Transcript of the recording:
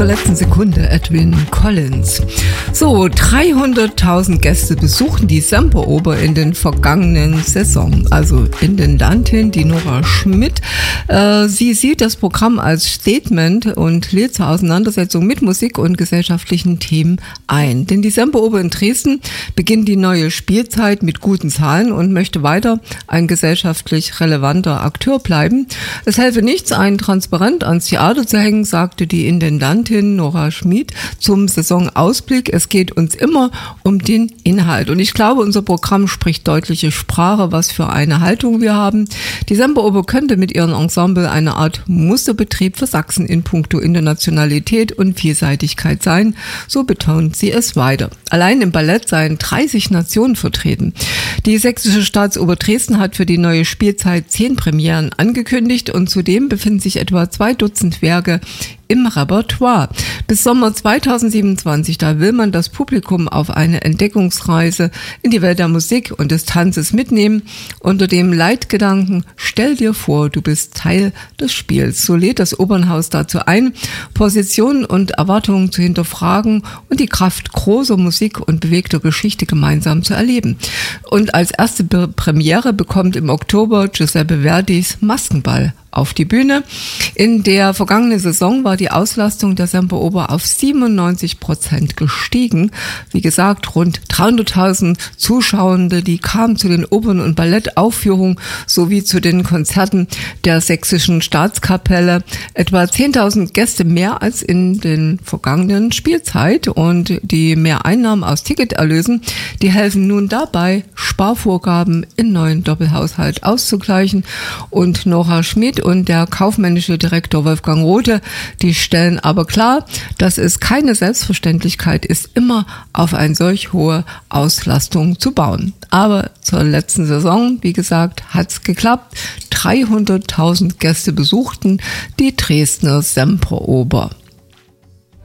Letzten Sekunde Edwyn Collins. So, 300.000 Gäste besuchten die Semperoper in den vergangenen Saison. Also Intendantin, die Nora Schmidt. Sie sieht das Programm als Statement und lädt zur Auseinandersetzung mit Musik und gesellschaftlichen Themen ein. Denn die Semperoper in Dresden beginnt die neue Spielzeit mit guten Zahlen und möchte weiter ein gesellschaftlich relevanter Akteur bleiben. Es helfe nichts, ein Transparent ans Theater zu hängen, sagte die Intendantin Nora Schmidt zum Saisonausblick. Es geht uns immer um den Inhalt. Und ich glaube, unser Programm spricht deutliche Sprache, was für eine Haltung wir haben. Die Semperoper könnte mit ihrem Ensemble eine Art Musterbetrieb für Sachsen in puncto Internationalität und Vielseitigkeit sein. So betont sie es weiter. Allein im Ballett seien 30 Nationen vertreten. Die Sächsische Staatsoper Dresden hat für die neue Spielzeit 10 Premieren angekündigt und zudem befinden sich etwa 2 Dutzend Werke im Repertoire. Bis Sommer 2027, da will man das Publikum auf eine Entdeckungsreise in die Welt der Musik und des Tanzes mitnehmen, unter dem Leitgedanken, stell dir vor, du bist Teil des Spiels. So lädt das Opernhaus dazu ein, Positionen und Erwartungen zu hinterfragen und die Kraft großer Musik und bewegter Geschichte gemeinsam zu erleben. Und als erste Premiere bekommt im Oktober Giuseppe Verdis Maskenball auf die Bühne. In der vergangenen Saison war die Auslastung der Semperoper auf 97% gestiegen. Wie gesagt, rund 300.000 Zuschauende, die kamen zu den Opern- und Ballettaufführungen sowie zu den Konzerten der Sächsischen Staatskapelle. Etwa 10.000 Gäste mehr als in den vergangenen Spielzeit und die Mehreinnahmen aus Ticketerlösen, die helfen nun dabei, Sparvorgaben im neuen Doppelhaushalt auszugleichen. Und Nora Schmidt und der kaufmännische Direktor Wolfgang Rothe, die stellen aber klar, dass es keine Selbstverständlichkeit ist, immer auf eine solch hohe Auslastung zu bauen. Aber zur letzten Saison, wie gesagt, hat's geklappt. 300.000 Gäste besuchten die Dresdner Semperoper.